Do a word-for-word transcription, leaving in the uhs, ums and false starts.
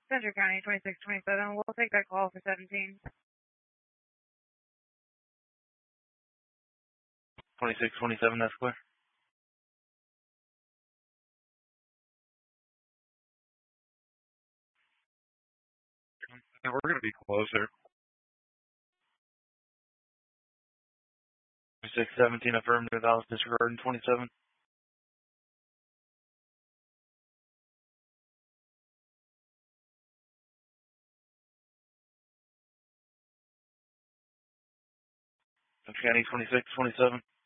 Central County, twenty-six twenty-seven. We'll take that call for seventeen. twenty-six twenty-seven, that's clear. And we're going to be closer. twenty-six seventeen, affirmative, Alice disregarding twenty-seven. Central County, twenty-six twenty-seven.